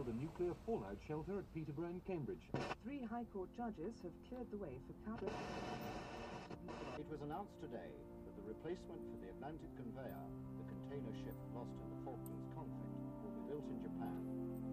a nuclear fallout shelter at Peterborough and Cambridge. 3 High Court judges have cleared the way for It was announced today that the replacement for the Atlantic Conveyor, the container ship lost in the Falklands conflict, will be built in Japan.